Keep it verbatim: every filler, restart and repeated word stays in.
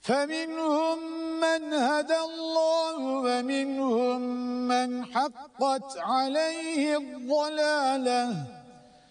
فمنهم من هدى الله ومنهم من حقت عليه الضلالة